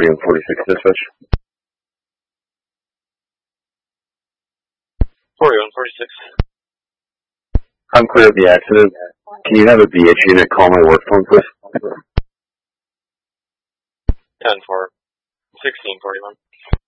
4146 dispatch. 4146. I'm clear of the accident. Can you have a BH unit call my work phone, please? 10-4. 1641.